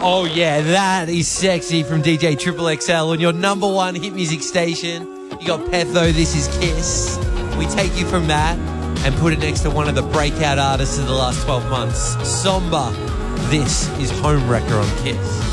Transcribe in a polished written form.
Oh yeah, that is sexy from DJ Triple XL on your number one hit music station. You got Petho, This Is Kiss. We take you from that and put it next to one of the breakout artists of the last 12 months, Somba. This is Homewrecker on Kiss.